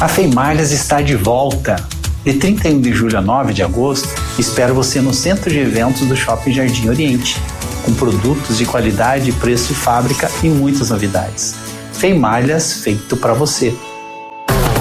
A Feimalhas está de volta. De 31 de julho a 9 de agosto, espero você no Centro de Eventos do Shopping Jardim Oriente, com produtos de qualidade, preço de fábrica e muitas novidades. Feimalhas, feito para você.